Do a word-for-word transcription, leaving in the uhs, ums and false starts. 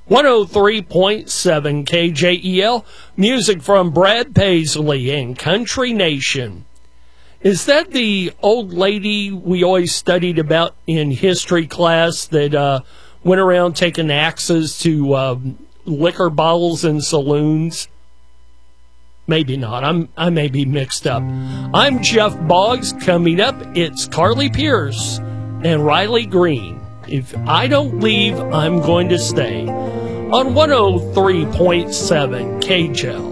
one oh three point seven K J E L, music from Brad Paisley and Country Nation. Is that the old lady we always studied about in history class that uh, went around taking axes to uh, liquor bottles in saloons? Maybe not. I'm, I may be mixed up. I'm Jeff Boggs. Coming up, it's Carly Pierce and Riley Green. If I don't leave, I'm going to stay. On one oh three point seven K J L.